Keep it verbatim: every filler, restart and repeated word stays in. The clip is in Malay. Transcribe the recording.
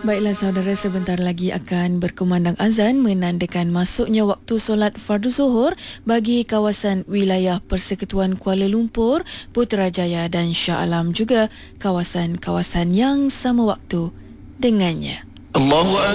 Baiklah saudara, sebentar lagi akan berkumandang azan menandakan masuknya waktu solat fardu zuhur bagi kawasan wilayah Persekutuan Kuala Lumpur, Putrajaya dan Shah Alam, juga kawasan-kawasan yang sama waktu dengannya. Allahu